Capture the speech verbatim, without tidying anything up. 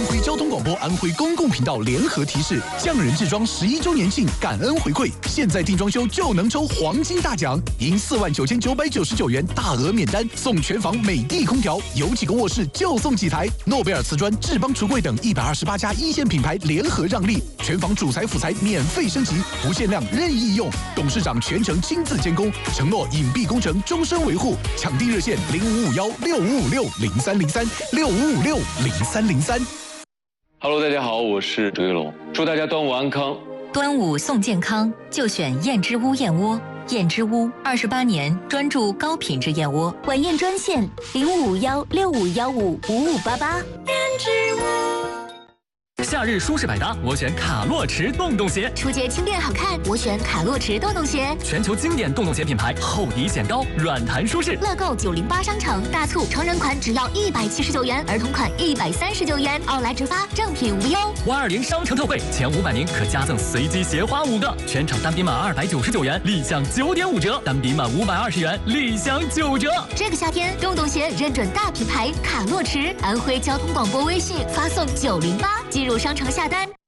安徽交通广播、安徽公共频道联合提示：匠人制装十一周年庆感恩回馈，现在订装修就能抽黄金大奖，赢四万九千九百九十九元大额免单，送全房美的空调，有几个卧室就送几台。诺贝尔瓷砖、智邦橱柜等一百二十八家一线品牌联合让利，全房主材辅材免费升级，不限量任意用，董事长全程亲自监工，承诺隐蔽工程终身维护。抢订热线零五五幺六五五六零三零三六五五六零三零三。 Hello， 大家好，我是周一龙，祝大家端午安康。 端午送健康，就选燕之屋燕窝。燕之屋二十八年专注高品质燕窝， 晚宴专线零五幺六五幺五五五八八。燕之屋。 夏日舒适百搭，我选卡洛驰洞洞鞋； 初节轻便好看，我选卡洛驰洞洞鞋。 全球经典洞洞鞋品牌，厚底显高，软弹舒适。 乐购九零八商城大促，成人款只要一百七十九元，儿童款一百三十九元，奥莱直发，正品无忧。 五二零商城特惠，前五百名可加赠随机鞋花五个，全场单笔满二百九十九元，立享九点五折；单笔满五百二十元，立享九折。 这个夏天，洞洞鞋认准大品牌卡洛驰，安徽交通广播微信发送九零八，进入商城下单。